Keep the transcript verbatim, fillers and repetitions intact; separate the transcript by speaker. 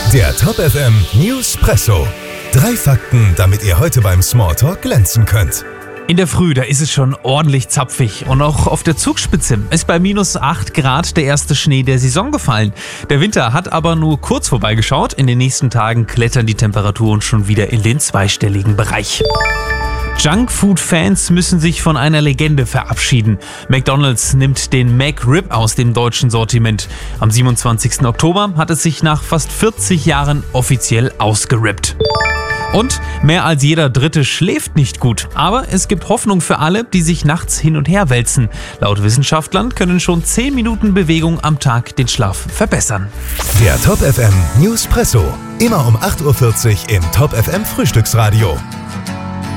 Speaker 1: Der Top F M Newspresso. Drei Fakten, damit ihr heute beim Smalltalk glänzen könnt.
Speaker 2: In der Früh, da ist es schon ordentlich zapfig und auch auf der Zugspitze ist bei minus acht Grad der erste Schnee der Saison gefallen. Der Winter hat aber nur kurz vorbeigeschaut. In den nächsten Tagen klettern die Temperaturen schon wieder in den zweistelligen Bereich. Junkfood-Fans müssen sich von einer Legende verabschieden. McDonald's nimmt den McRib aus dem deutschen Sortiment. Am siebenundzwanzigsten Oktober hat es sich nach fast vierzig Jahren offiziell ausgerippt. Und mehr als jeder Dritte schläft nicht gut. Aber es gibt Hoffnung für alle, die sich nachts hin und her wälzen. Laut Wissenschaftlern können schon zehn Minuten Bewegung am Tag den Schlaf verbessern.
Speaker 1: Der Top F M Newspresso. Immer um acht Uhr vierzig im Top F M Frühstücksradio.